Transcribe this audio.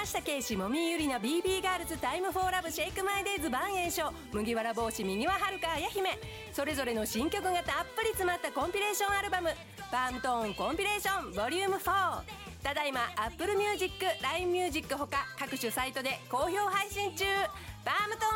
下圭史、もみゆりな BB ガールズ、タイムフォーラブ、シェイクマイデイズ、万栄翔、麦わら帽子、右ははるか、あや姫、それぞれの新曲がたっぷり詰まったコンピレーションアルバム、パームトーンコンピレーションボリューム4、ただいま Apple Music、LINE Music ほか各種サイトで好評配信中。パームトーン